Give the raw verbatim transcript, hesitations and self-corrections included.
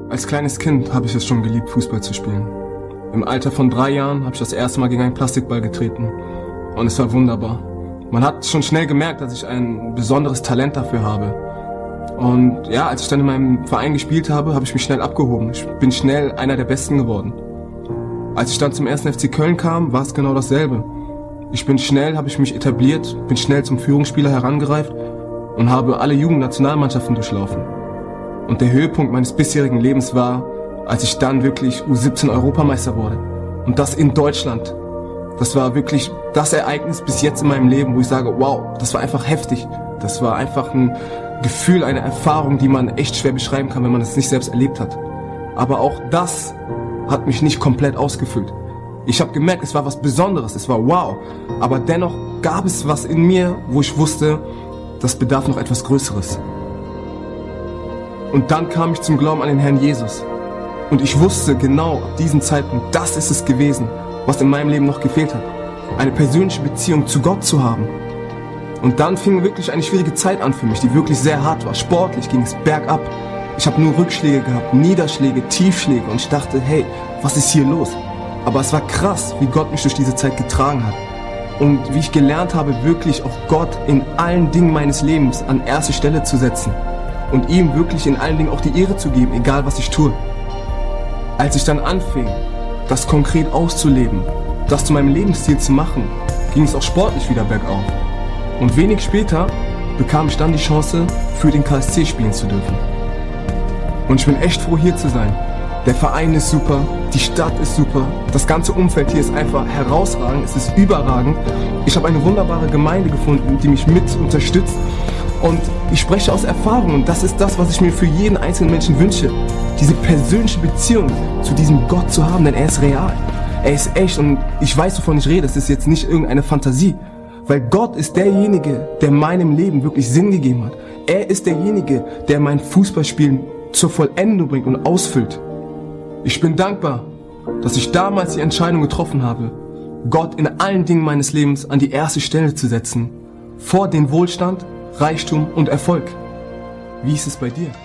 Als kleines Kind habe ich es schon geliebt, Fußball zu spielen. Im Alter von drei Jahren habe ich das erste Mal gegen einen Plastikball getreten. Und es war wunderbar. Man hat schon schnell gemerkt, dass ich ein besonderes Talent dafür habe. Und ja, als ich dann in meinem Verein gespielt habe, habe ich mich schnell abgehoben. Ich bin schnell einer der Besten geworden. Als ich dann zum ersten F C Köln kam, war es genau dasselbe. Ich bin schnell, habe ich mich etabliert, bin schnell zum Führungsspieler herangereift und habe alle Jugendnationalmannschaften durchlaufen. Und der Höhepunkt meines bisherigen Lebens war, als ich dann wirklich U siebzehn Europameister wurde. Und das in Deutschland. Das war wirklich das Ereignis bis jetzt in meinem Leben, wo ich sage, wow, das war einfach heftig. Das war einfach ein Gefühl, eine Erfahrung, die man echt schwer beschreiben kann, wenn man es nicht selbst erlebt hat. Aber auch das hat mich nicht komplett ausgefüllt. Ich habe gemerkt, es war was Besonderes, es war wow. Aber dennoch gab es was in mir, wo ich wusste, das bedarf noch etwas Größeres. Und dann kam ich zum Glauben an den Herrn Jesus. Und ich wusste genau ab diesem Zeitpunkt, das ist es gewesen, was in meinem Leben noch gefehlt hat. Eine persönliche Beziehung zu Gott zu haben. Und dann fing wirklich eine schwierige Zeit an für mich, die wirklich sehr hart war. Sportlich ging es bergab. Ich habe nur Rückschläge gehabt, Niederschläge, Tiefschläge. Und ich dachte, hey, was ist hier los? Aber es war krass, wie Gott mich durch diese Zeit getragen hat. Und wie ich gelernt habe, wirklich auch Gott in allen Dingen meines Lebens an erste Stelle zu setzen. Und ihm wirklich in allen Dingen auch die Ehre zu geben, egal was ich tue. Als ich dann anfing, das konkret auszuleben, das zu meinem Lebensstil zu machen, ging es auch sportlich wieder bergauf. Und wenig später bekam ich dann die Chance, für den K S C spielen zu dürfen. Und ich bin echt froh, hier zu sein. Der Verein ist super, die Stadt ist super, das ganze Umfeld hier ist einfach herausragend, es ist überragend. Ich habe eine wunderbare Gemeinde gefunden, die mich mit unterstützt. Und ich spreche aus Erfahrung und das ist das, was ich mir für jeden einzelnen Menschen wünsche. Diese persönliche Beziehung zu diesem Gott zu haben, denn er ist real. Er ist echt und ich weiß, wovon ich rede, es ist jetzt nicht irgendeine Fantasie. Weil Gott ist derjenige, der meinem Leben wirklich Sinn gegeben hat. Er ist derjenige, der mein Fußballspielen zur Vollendung bringt und ausfüllt. Ich bin dankbar, dass ich damals die Entscheidung getroffen habe, Gott in allen Dingen meines Lebens an die erste Stelle zu setzen. Vor den Wohlstand, Reichtum und Erfolg. Wie ist es bei dir?